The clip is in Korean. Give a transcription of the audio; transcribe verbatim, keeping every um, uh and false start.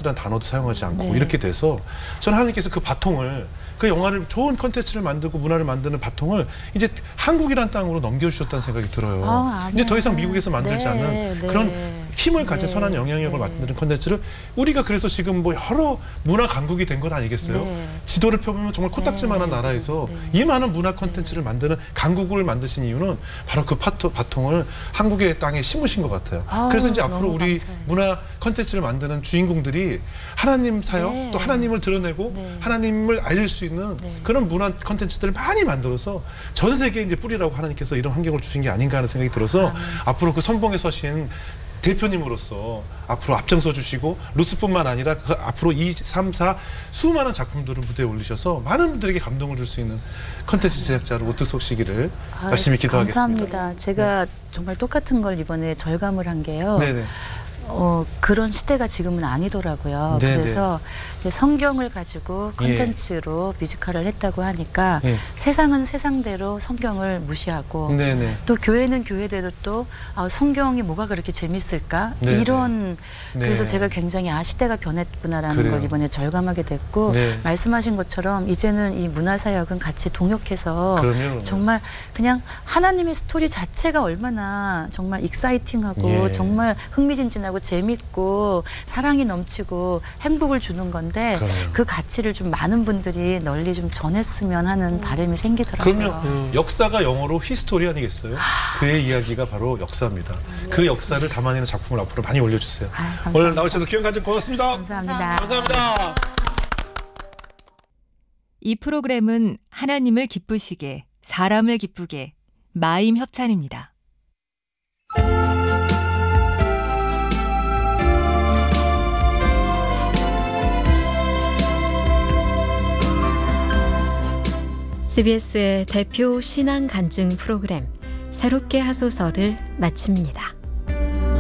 르네상스라는 단어도 사용하지 않고 네. 이렇게 돼서 저는 하나님께서 그 바통을 그 영화를 좋은 컨텐츠를 만들고 문화를 만드는 바통을 이제 한국이란 땅으로 넘겨주셨다는 생각이 들어요. 아, 이제 더 이상 미국에서 만들지 네, 않는 네. 그런 힘을 가진 네, 선한 영향력을 네. 만드는 컨텐츠를 우리가 그래서 지금 뭐 여러 문화 강국이 된 건 아니겠어요? 네. 지도를 펴보면 정말 코딱지만한 네, 나라에서 네. 이 많은 문화 컨텐츠를 만드는 강국을 만드신 이유는 바로 그 파토, 바통을 한국의 땅에 심으신 것 같아요. 아우, 그래서 이제 앞으로 너무 우리 감사해요. 문화 컨텐츠를 만드는 주인공들이 하나님 사역 네. 또 하나님을 드러내고 네. 하나님을 알릴 수 있는 네. 그런 문화 컨텐츠들을 많이 만들어서 전 세계에 이제 뿌리라고 하나님께서 이런 환경을 주신 게 아닌가 하는 생각이 들어서 아, 네. 앞으로 그 선봉에 서신 대표님으로서 앞으로 앞장서 주시고 루스뿐만 아니라 그 앞으로 이, 삼, 사 수많은 작품들을 무대에 올리셔서 많은 분들에게 감동을 줄 수 있는 컨텐츠 제작자로 우뚝 서시기를 아, 열심히 기도하겠습니다. 감사합니다. 제가 정말 똑같은 걸 이번에 절감을 한 게요. 네네. 어, 그런 시대가 지금은 아니더라고요. 네네. 그래서 이제 성경을 가지고 콘텐츠로 뮤지컬을 했다고 하니까 예. 세상은 세상대로 성경을 무시하고 네네. 또 교회는 교회대로 또 아, 성경이 뭐가 그렇게 재밌을까? 네네. 이런 네. 그래서 제가 굉장히 아 시대가 변했구나라는 그래요. 걸 이번에 절감하게 됐고 네. 말씀하신 것처럼 이제는 이 문화사역은 같이 동역해서 그럼요. 정말 그냥 하나님의 스토리 자체가 얼마나 정말 익사이팅하고 예. 정말 흥미진진하고 재밌고 사랑이 넘치고 행복을 주는 건데 그럼요. 그 가치를 좀 많은 분들이 널리 좀 전했으면 하는 바람이 생기더라고요. 그럼요. 역사가 영어로 히스토리 아니겠어요? 그의 이야기가 바로 역사입니다. 그 역사를 담아내는 작품을 앞으로 많이 올려주세요. 아유, 감사합니다. 오늘 나와주셔서 귀한 간증 고맙습니다. 감사합니다. 감사합니다. 이 프로그램은 하나님을 기쁘시게, 사람을 기쁘게, 마임 협찬입니다. 씨비에스의 대표 신앙 간증 프로그램 새롭게 하소서를 마칩니다.